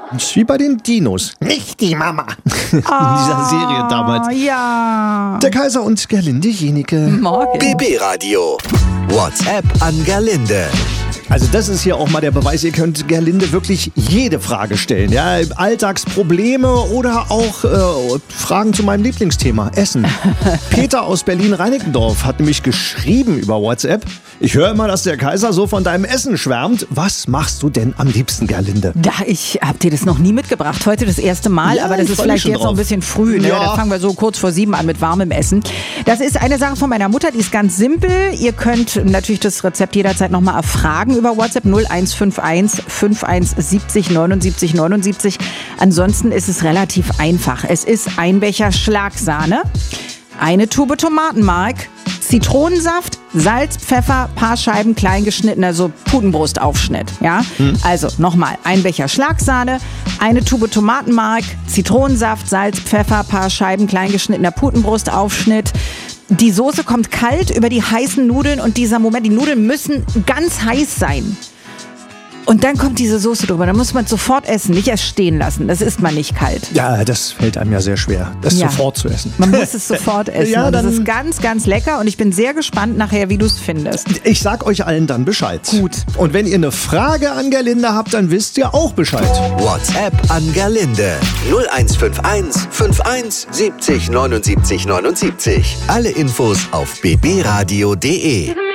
Das ist wie bei den Dinos. Nicht die Mama. In dieser Serie damals. Ja. Der Kaiser und Gerlinde Jenike. Morgen. BB Radio. WhatsApp an Gerlinde. Also das ist hier auch mal der Beweis, ihr könnt Gerlinde wirklich jede Frage stellen. Ja? Alltagsprobleme oder auch Fragen zu meinem Lieblingsthema, Essen. Peter aus Berlin-Reinickendorf hat nämlich geschrieben über WhatsApp: Ich höre immer, dass der Kaiser so von deinem Essen schwärmt. Was machst du denn am liebsten, Gerlinde? Ja, ich hab dir das noch nie mitgebracht. Heute das erste Mal, Ja, aber das ich ist freu mich vielleicht schon jetzt noch ein drauf. bisschen früh. Ne? Ja. Da fangen wir so kurz vor 7 an mit warmem Essen. Das ist eine Sache von meiner Mutter, die ist ganz simpel. Ihr könnt natürlich das Rezept jederzeit nochmal erfragen über WhatsApp 0151 5170 79 79. Ansonsten ist es relativ einfach. Es ist ein Becher Schlagsahne, eine Tube Tomatenmark, Zitronensaft, Salz, Pfeffer, paar Scheiben klein geschnittener, so Putenbrustaufschnitt. Ja? Also nochmal, ein Becher Schlagsahne, eine Tube Tomatenmark, Zitronensaft, Salz, Pfeffer, paar Scheiben klein geschnittener Putenbrustaufschnitt. Die Soße kommt kalt über die heißen Nudeln und dieser Moment, die Nudeln müssen ganz heiß sein. Und dann kommt diese Soße drüber, dann muss man es sofort essen, nicht erst stehen lassen, das isst man nicht kalt. Ja, das fällt einem ja sehr schwer, das Ja. sofort zu essen. Man muss es sofort essen. Ja, und das dann- ist ganz, ganz lecker und ich bin sehr gespannt nachher, wie du es findest. Ich sag euch allen dann Bescheid. Gut. Und wenn ihr eine Frage an Gerlinde habt, dann wisst ihr auch Bescheid. WhatsApp an Gerlinde. 0151 51 70 79 79. Alle Infos auf bbradio.de.